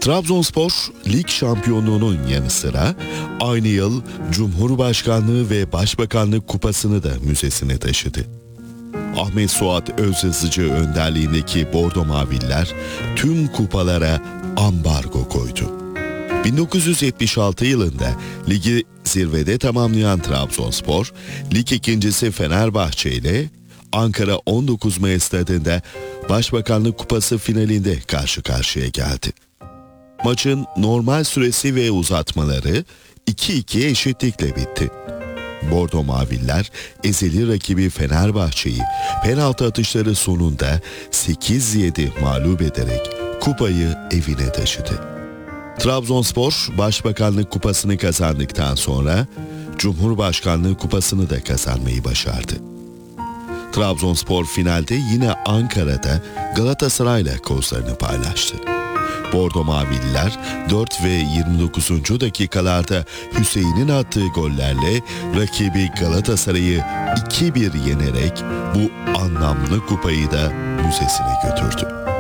Trabzonspor, lig şampiyonluğunun yanı sıra aynı yıl Cumhurbaşkanlığı ve Başbakanlık kupasını da müzesine taşıdı. Ahmet Suat Özyazıcı önderliğindeki Bordo Maviller tüm kupalara ambargo koydu. 1976 yılında ligi zirvede tamamlayan Trabzonspor, lig ikincisi Fenerbahçe ile Ankara 19 Mayıs stadında Başbakanlık Kupası finalinde karşı karşıya geldi. Maçın normal süresi ve uzatmaları 2-2 eşitlikle bitti. Bordo Maviller ezeli rakibi Fenerbahçe'yi penaltı atışları sonunda 8-7 mağlup ederek kupayı evine taşıdı. Trabzonspor Başbakanlık Kupası'nı kazandıktan sonra Cumhurbaşkanlığı Kupası'nı da kazanmayı başardı. Trabzonspor finalde yine Ankara'da Galatasaray'la kozlarını paylaştı. Bordo Mavililer 4 ve 29. dakikalarda Hüseyin'in attığı gollerle rakibi Galatasaray'ı 2-1 yenerek bu anlamlı kupayı da müzesine götürdü.